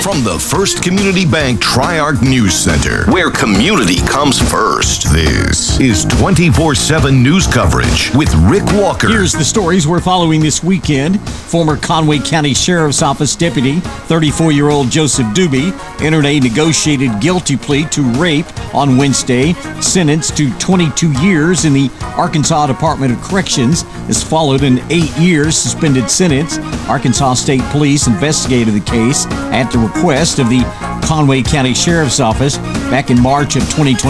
From the First Community Bank Tri-Arc News Center, where community comes first. This is 24/7 news coverage with Rick Walker. Here's the stories we're following this weekend. Former Conway County Sheriff's Office Deputy, 34-year-old Joseph Doobie, entered a negotiated guilty plea to rape on Wednesday, sentenced to 22 years in the Arkansas Department of Corrections. This followed an 8-year suspended sentence. Arkansas State Police investigated the case at the request of the Conway County Sheriff's Office back in March of 2020.